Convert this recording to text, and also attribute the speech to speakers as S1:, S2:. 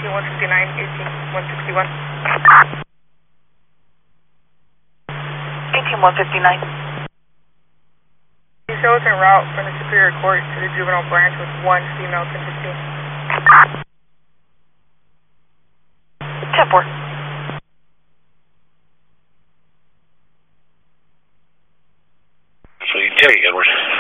S1: 159, 161.
S2: 159.
S1: He shows en route from the Superior Court to the juvenile branch with one female 1015.
S2: 10-4.
S3: So you take Edwards.